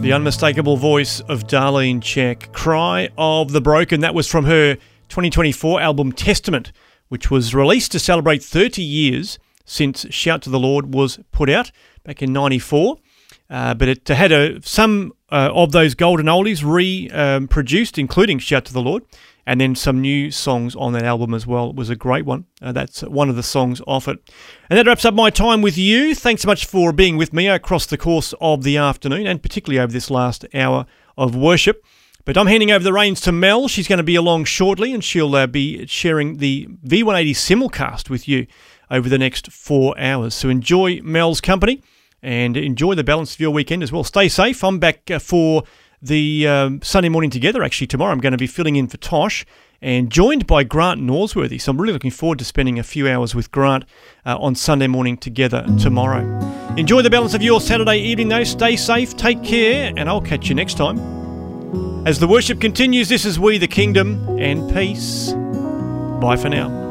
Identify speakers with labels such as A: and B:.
A: The unmistakable voice of Darlene Zschech, Cry of the Broken. That was from her 2024 album Testament, which was released to celebrate 30 years since Shout to the Lord was put out back in 94. But it had some of those golden oldies reproduced, including Shout to the Lord, and then some new songs on that album as well. It was a great one. That's one of the songs off it. And that wraps up my time with you. Thanks so much for being with me across the course of the afternoon, and particularly over this last hour of worship. But I'm handing over the reins to Mel. She's going to be along shortly, and she'll be sharing the V180 simulcast with you over the next 4 hours. So enjoy Mel's company and enjoy the balance of your weekend as well. Stay safe. I'm back for the Sunday Morning Together. Actually, tomorrow I'm going to be filling in for Tosh and joined by Grant Norsworthy. So I'm really looking forward to spending a few hours with Grant on Sunday Morning Together tomorrow. Enjoy the balance of your Saturday evening though. Stay safe, take care, and I'll catch you next time. As the worship continues, this is We the Kingdom, and peace. Bye for now.